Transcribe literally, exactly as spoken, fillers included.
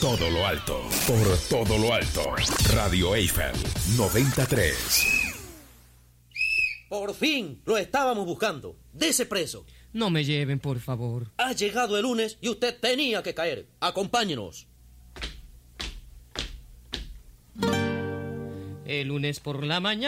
todo lo alto, por todo lo alto. Radio Eiffel noventa y tres. Por fin, lo estábamos buscando. Dese preso. No me lleven, por favor. Ha llegado el lunes y usted tenía que caer. Acompáñenos. El lunes por la mañana.